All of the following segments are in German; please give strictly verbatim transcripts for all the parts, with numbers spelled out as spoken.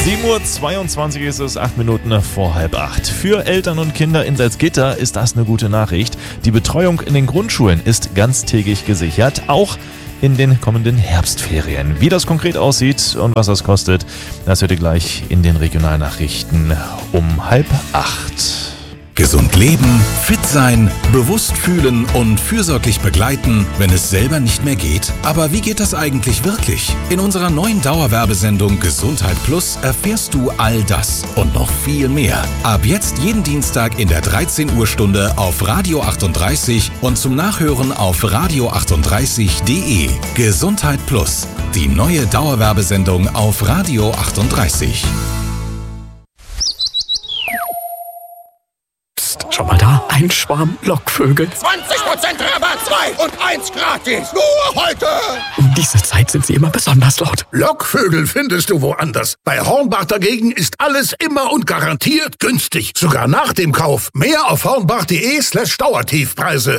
sieben Uhr zweiundzwanzig ist es, acht Minuten vor halb acht. Für Eltern und Kinder in Salzgitter ist das eine gute Nachricht. Die Betreuung in den Grundschulen ist ganztägig gesichert, auch in den kommenden Herbstferien. Wie das konkret aussieht und was das kostet, das hört ihr gleich in den Regionalnachrichten um halb acht. Gesund leben, fit sein, bewusst fühlen und fürsorglich begleiten, wenn es selber nicht mehr geht. Aber wie geht das eigentlich wirklich? In unserer neuen Dauerwerbesendung Gesundheit Plus erfährst du all das und noch viel mehr. Ab jetzt jeden Dienstag in der dreizehn Uhr Stunde auf Radio achtunddreißig und zum Nachhören auf radio achtunddreißig punkt de. Gesundheit Plus, die neue Dauerwerbesendung auf Radio achtunddreißig. Schau mal da, ein Schwarm Lockvögel. zwanzig Prozent Rabatt, zwei und eins gratis. Nur heute. Um diese Zeit sind sie immer besonders laut. Lockvögel findest du woanders. Bei Hornbach dagegen ist alles immer und garantiert günstig. Sogar nach dem Kauf. Mehr auf hornbach.de slash Dauertiefpreise.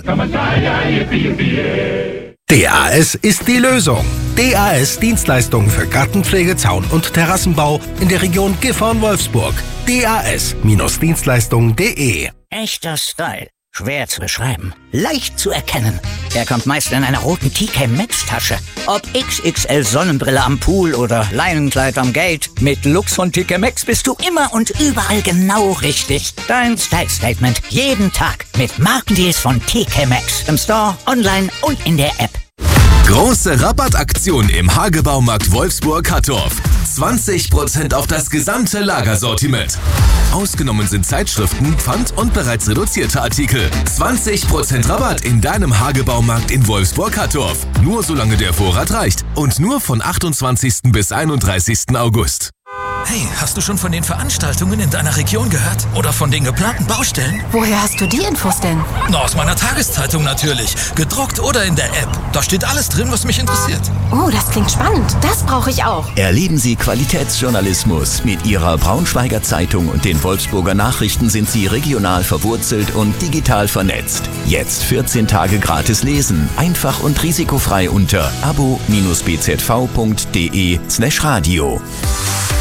D A S ist die Lösung. D A S Dienstleistungen für Gartenpflege, Zaun- und Terrassenbau in der Region Gifhorn-Wolfsburg. D A S Dienstleistungen punkt de. Echter Style. Schwer zu beschreiben. Leicht zu erkennen. Er kommt meist in einer roten T K Maxx Tasche. Ob X X L Sonnenbrille am Pool oder Leinenkleid am Gate. Mit Lux von T K Maxx bist du immer und überall genau richtig. Dein Style Statement jeden Tag mit Markendeals von T K Maxx. Im Store, online und in der App. Große Rabattaktion im Hagebaumarkt Wolfsburg-Hattorf. zwanzig Prozent auf das gesamte Lagersortiment. Ausgenommen sind Zeitschriften, Pfand und bereits reduzierte Artikel. zwanzig Prozent Rabatt in deinem Hagebaumarkt in Wolfsburg-Hattorf. Nur solange der Vorrat reicht. Und nur von achtundzwanzigsten bis einunddreißigsten August. Hey, hast du schon von den Veranstaltungen in deiner Region gehört? Oder von den geplanten Baustellen? Woher hast du die Infos denn? Na, aus meiner Tageszeitung natürlich. Gedruckt oder in der App. Da steht alles drin, was mich interessiert. Oh, das klingt spannend. Das brauche ich auch. Erleben Sie Qualitätsjournalismus. Mit Ihrer Braunschweiger Zeitung und den Wolfsburger Nachrichten sind Sie regional verwurzelt und digital vernetzt. Jetzt vierzehn Tage gratis lesen. Einfach und risikofrei unter abo-bzv.de slash radio.